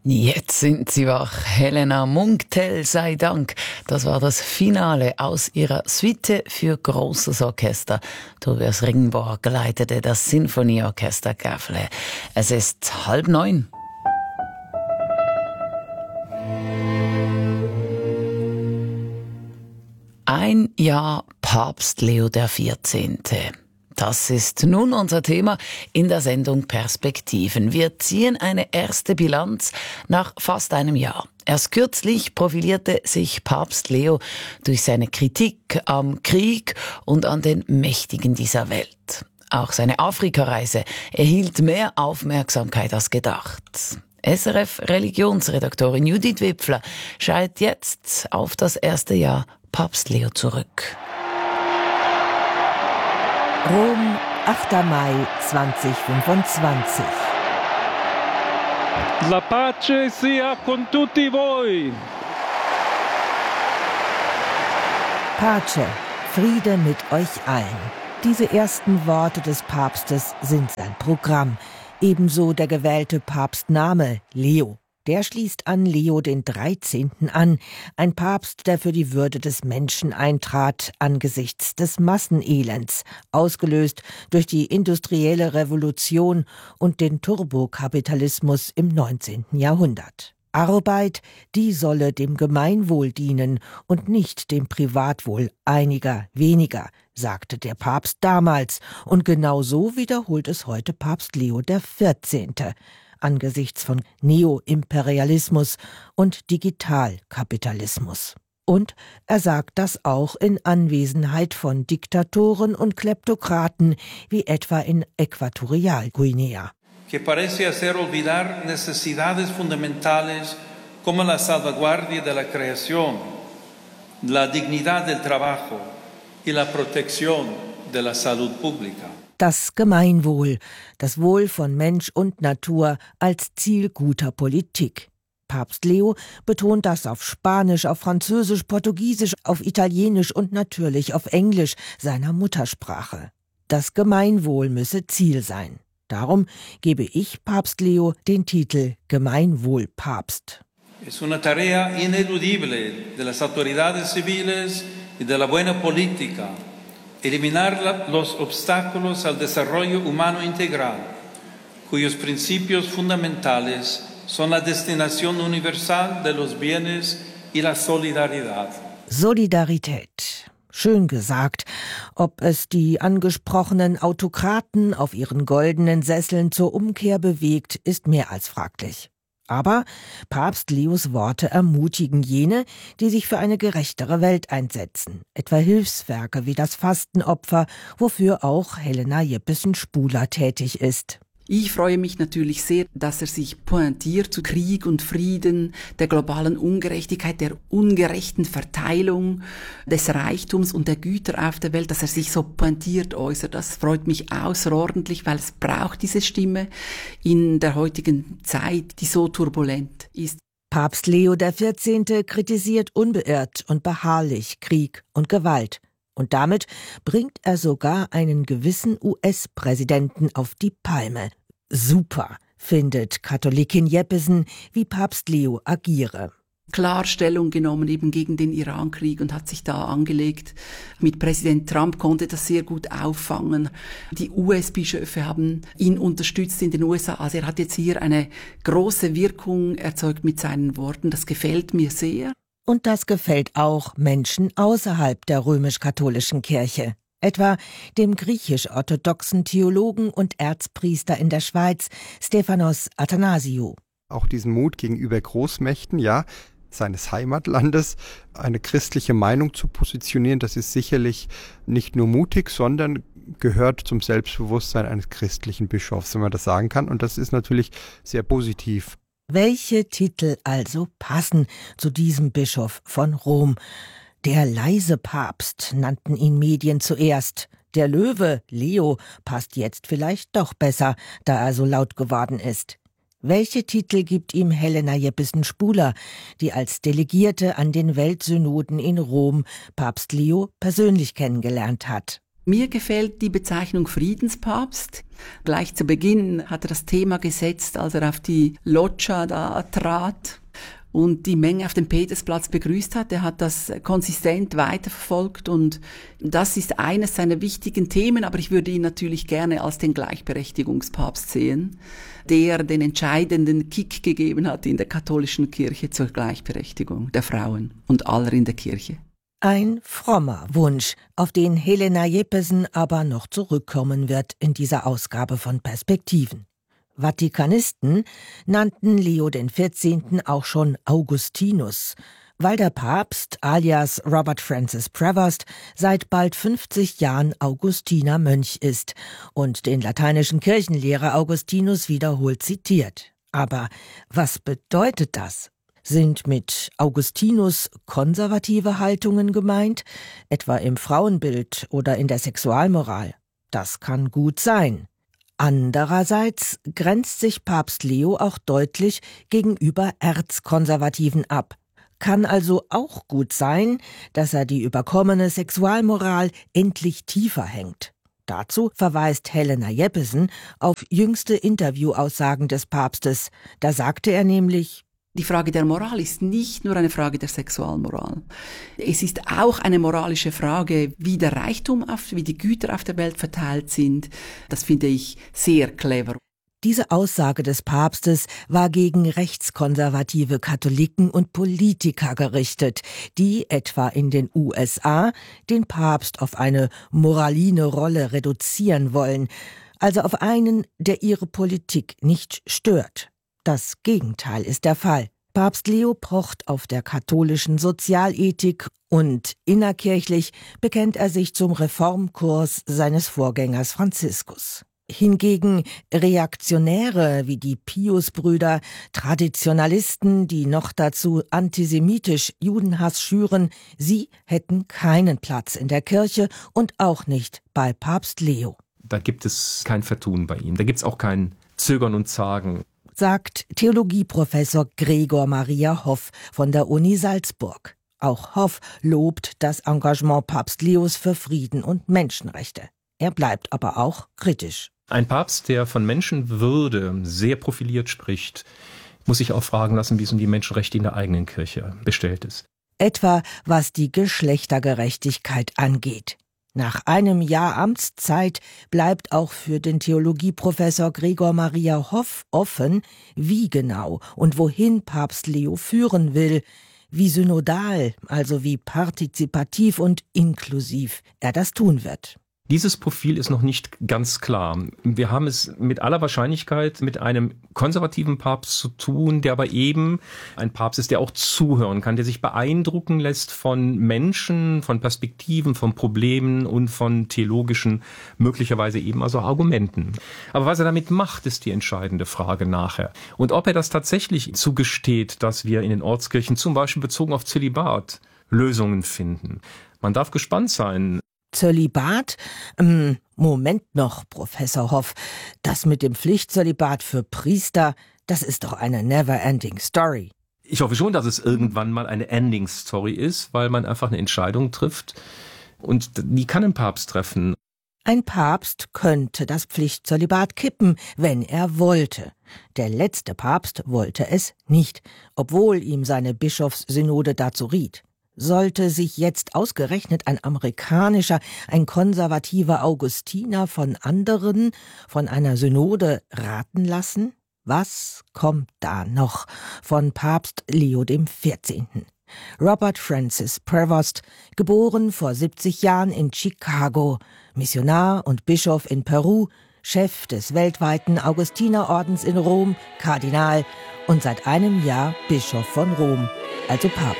Jetzt sind sie wach. Helena Munktel sei Dank. Das war das Finale aus ihrer Suite für großes Orchester. Tobias Ringborg leitete das Sinfonieorchester Gävle. Es ist 8:30. Ein Jahr Papst Leo XIV. Das ist nun unser Thema in der Sendung Perspektiven. Wir ziehen eine erste Bilanz nach fast einem Jahr. Erst kürzlich profilierte sich Papst Leo durch seine Kritik am Krieg und an den Mächtigen dieser Welt. Auch seine Afrikareise erhielt mehr Aufmerksamkeit als gedacht. SRF-Religionsredaktorin Judith Wipfler schaut jetzt auf das erste Jahr Papst Leo zurück. Rom, 8. Mai 2025. La pace sia con tutti voi. Pace, Friede mit euch allen. Diese ersten Worte des Papstes sind sein Programm. Ebenso der gewählte Papstname Leo. Der schließt an Leo den 13. an, ein Papst, der für die Würde des Menschen eintrat angesichts des Massenelends, ausgelöst durch die industrielle Revolution und den Turbokapitalismus im 19. Jahrhundert. Arbeit, die solle dem Gemeinwohl dienen und nicht dem Privatwohl einiger weniger, sagte der Papst damals, und genau so wiederholt es heute Papst Leo XIV. Angesichts von Neoimperialismus und Digitalkapitalismus. Und er sagt das auch in Anwesenheit von Diktatoren und Kleptokraten, wie etwa in Äquatorialguinea. Que parece hacer olvidar necesidades fundamentales como la salvaguardia de la creación, la dignidad del trabajo y la protección de la salud pública. Das Gemeinwohl, das Wohl von Mensch und Natur als Ziel guter Politik. Papst Leo betont das auf Spanisch, auf Französisch, Portugiesisch, auf Italienisch und natürlich auf Englisch, seiner Muttersprache. Das Gemeinwohl müsse Ziel sein. Darum gebe ich Papst Leo den Titel Gemeinwohlpapst. Es una tarea ineludible de las autoridades civiles y de la buena política. Eliminar los obstáculos al desarrollo humano integral, cuyos principios fundamentales son la destinación universal de los bienes y la solidaridad. Solidarität. Schön gesagt. Ob es die angesprochenen Autokraten auf ihren goldenen Sesseln zur Umkehr bewegt, ist mehr als fraglich. Aber Papst Leos Worte ermutigen jene, die sich für eine gerechtere Welt einsetzen. Etwa Hilfswerke wie das Fastenopfer, wofür auch Helena Jeppesen-Spuler tätig ist. Ich freue mich natürlich sehr, dass er sich pointiert zu Krieg und Frieden, der globalen Ungerechtigkeit, der ungerechten Verteilung des Reichtums und der Güter auf der Welt, dass er sich so pointiert äußert. Das freut mich außerordentlich, weil es braucht diese Stimme in der heutigen Zeit, die so turbulent ist. Papst Leo XIV. Kritisiert unbeirrt und beharrlich Krieg und Gewalt. Und damit bringt er sogar einen gewissen US-Präsidenten auf die Palme. Super, findet Katholikin Jeppesen, wie Papst Leo agiere. Klar Stellung genommen eben gegen den Irankrieg und hat sich da angelegt. Mit Präsident Trump konnte das sehr gut auffangen. Die US-Bischöfe haben ihn unterstützt in den USA. Also er hat jetzt hier eine große Wirkung erzeugt mit seinen Worten. Das gefällt mir sehr. Und das gefällt auch Menschen außerhalb der römisch-katholischen Kirche. Etwa dem griechisch-orthodoxen Theologen und Erzpriester in der Schweiz, Stephanos Athanasiou. Auch diesen Mut gegenüber Großmächten, ja, seines Heimatlandes, eine christliche Meinung zu positionieren, das ist sicherlich nicht nur mutig, sondern gehört zum Selbstbewusstsein eines christlichen Bischofs, wenn man das sagen kann. Und das ist natürlich sehr positiv. Welche Titel also passen zu diesem Bischof von Rom? Der leise Papst nannten ihn Medien zuerst. Der Löwe, Leo, passt jetzt vielleicht doch besser, da er so laut geworden ist. Welche Titel gibt ihm Helena Jeppesen-Spuler, die als Delegierte an den Weltsynoden in Rom Papst Leo persönlich kennengelernt hat? Mir gefällt die Bezeichnung Friedenspapst. Gleich zu Beginn hat er das Thema gesetzt, als er auf die Loggia da trat und die Menge auf dem Petersplatz begrüßt hat. Er hat das konsistent weiterverfolgt und das ist eines seiner wichtigen Themen, aber ich würde ihn natürlich gerne als den Gleichberechtigungspapst sehen, der den entscheidenden Kick gegeben hat in der katholischen Kirche zur Gleichberechtigung der Frauen und aller in der Kirche. Ein frommer Wunsch, auf den Helena Jeppesen aber noch zurückkommen wird in dieser Ausgabe von Perspektiven. Vatikanisten nannten Leo XIV. Auch schon Augustinus, weil der Papst alias Robert Francis Prevost seit bald 50 Jahren Augustinermönch ist und den lateinischen Kirchenlehrer Augustinus wiederholt zitiert. Aber was bedeutet das? Sind mit Augustinus konservative Haltungen gemeint, etwa im Frauenbild oder in der Sexualmoral? Das kann gut sein. Andererseits grenzt sich Papst Leo auch deutlich gegenüber Erzkonservativen ab. Kann also auch gut sein, dass er die überkommene Sexualmoral endlich tiefer hängt. Dazu verweist Helena Jeppesen auf jüngste Interviewaussagen des Papstes. Da sagte er nämlich: Die Frage der Moral ist nicht nur eine Frage der Sexualmoral. Es ist auch eine moralische Frage, wie der Reichtum, wie die Güter auf der Welt verteilt sind. Das finde ich sehr clever. Diese Aussage des Papstes war gegen rechtskonservative Katholiken und Politiker gerichtet, die etwa in den USA den Papst auf eine moraline Rolle reduzieren wollen, also auf einen, der ihre Politik nicht stört. Das Gegenteil ist der Fall. Papst Leo pocht auf der katholischen Sozialethik und innerkirchlich bekennt er sich zum Reformkurs seines Vorgängers Franziskus. Hingegen Reaktionäre wie die Pius-Brüder, Traditionalisten, die noch dazu antisemitisch Judenhass schüren, sie hätten keinen Platz in der Kirche und auch nicht bei Papst Leo. Da gibt es kein Vertun bei ihm, da gibt es auch kein Zögern und Zagen, sagt Theologieprofessor Gregor Maria Hoff von der Uni Salzburg. Auch Hoff lobt das Engagement Papst Leos für Frieden und Menschenrechte. Er bleibt aber auch kritisch. Ein Papst, der von Menschenwürde sehr profiliert spricht, muss sich auch fragen lassen, wie es um die Menschenrechte in der eigenen Kirche bestellt ist. Etwa was die Geschlechtergerechtigkeit angeht. Nach einem Jahr Amtszeit bleibt auch für den Theologieprofessor Gregor Maria Hoff offen, wie genau und wohin Papst Leo führen will, wie synodal, also wie partizipativ und inklusiv er das tun wird. Dieses Profil ist noch nicht ganz klar. Wir haben es mit aller Wahrscheinlichkeit mit einem konservativen Papst zu tun, der aber eben ein Papst ist, der auch zuhören kann, der sich beeindrucken lässt von Menschen, von Perspektiven, von Problemen und von theologischen, möglicherweise eben also Argumenten. Aber was er damit macht, ist die entscheidende Frage nachher. Und ob er das tatsächlich zugesteht, dass wir in den Ortskirchen zum Beispiel bezogen auf Zölibat Lösungen finden. Man darf gespannt sein. Zölibat? Moment noch, Professor Hoff. Das mit dem Pflichtzölibat für Priester, das ist doch eine never-ending Story. Ich hoffe schon, dass es irgendwann mal eine Ending Story ist, weil man einfach eine Entscheidung trifft und die kann ein Papst treffen. Ein Papst könnte das Pflichtzölibat kippen, wenn er wollte. Der letzte Papst wollte es nicht, obwohl ihm seine Bischofssynode dazu riet. Sollte sich jetzt ausgerechnet ein amerikanischer, ein konservativer Augustiner von anderen, von einer Synode raten lassen? Was kommt da noch von Papst Leo XIV.? Robert Francis Prevost, geboren vor 70 Jahren in Chicago, Missionar und Bischof in Peru, Chef des weltweiten Augustinerordens in Rom, Kardinal und seit einem Jahr Bischof von Rom, also Papst.